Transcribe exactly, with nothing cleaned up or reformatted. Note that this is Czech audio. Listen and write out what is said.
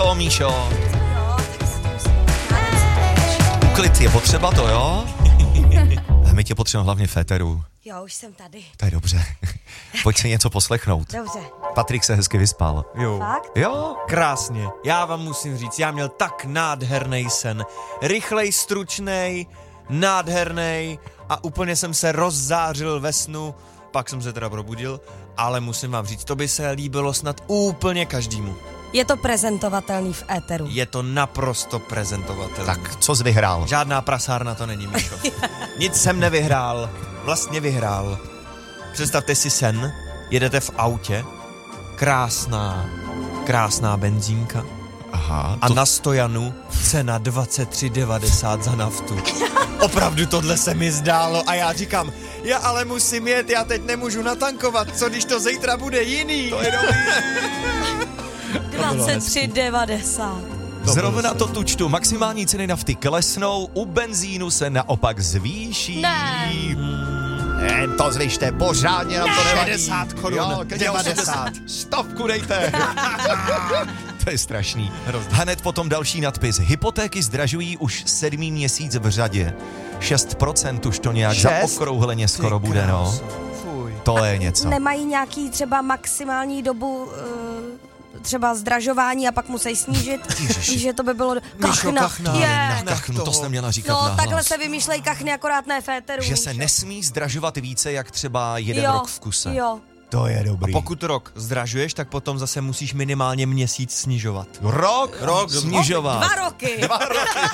to, Míšo. Uklid je potřeba to, jo? A my tě potřebujeme hlavně v éteru. Jo, už jsem tady. To je dobře. Pojď si něco poslechnout. Dobře. Patrik se hezky vyspal. Jo. Fakt? Jo? Krásně. Já vám musím říct, já měl tak nádherný sen. Rychlej, stručnej, nádherný a úplně jsem se rozzářil ve snu. Pak jsem se teda probudil, ale musím vám říct, to by se líbilo snad úplně každému. Je to prezentovatelný v éteru. Je to naprosto prezentovatelné. Tak, co jsi vyhrál? Žádná prasárna to není, Míšo. Nic jsem nevyhrál, vlastně vyhrál. Představte si sen, jedete v autě, krásná, krásná benzínka Aha. a to... na stojanu cena dvacet tři devadesát za naftu. Opravdu tohle se mi zdálo a já říkám, já ale musím jet, já teď nemůžu natankovat, co když to zítra bude jiný? To je dobrý. dvacet tři devadesát. Zrovna to tu čtu. Maximální ceny nafty klesnou, u benzínu se naopak zvýší. Ne. Ne, to zvyšte, pořádně nám to nevadí. šedesát korun, Jo, devadesát. Stovku dejte. To je strašný. Hned potom další nadpis. Hypotéky zdražují už sedmý měsíc v řadě. šest procent už to nějak zaokrouhleně skoro bude, no. Fuj. To je něco. Nemají nějaký třeba maximální dobu uh, třeba zdražování a pak musí snížit, že to by bylo... Míšo, kachna. Je. Na kachnu, to jsem měla říkat No, nahlas. takhle se vymýšlejí kachny, akorát ne féteru. Že se nesmí zdražovat více, jak třeba jeden jo, rok v kuse. Jo, To je dobrý. Pokud rok zdražuješ, tak potom zase musíš minimálně měsíc snižovat. Rok? Rok snižovat. Dva roky. Dva roky.